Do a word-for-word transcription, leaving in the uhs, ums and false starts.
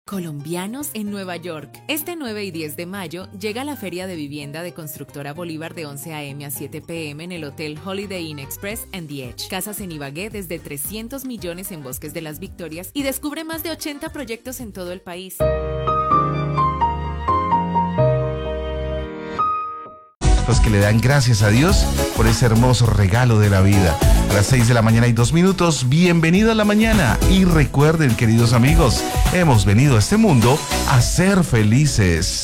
Colombianos en Nueva York. Este nueve y diez de mayo llega la Feria de Vivienda de Constructora Bolívar de once a eme a siete pe eme en el Hotel Holiday Inn Express and The Edge. Casas en Ibagué desde trescientos millones en Bosques de las Victorias y descubre más de ochenta proyectos en todo el país. Los que le dan gracias a Dios por ese hermoso regalo de la vida. A las seis de la mañana y dos minutos, bienvenido a la mañana. Y recuerden, queridos amigos, hemos venido a este mundo a ser felices.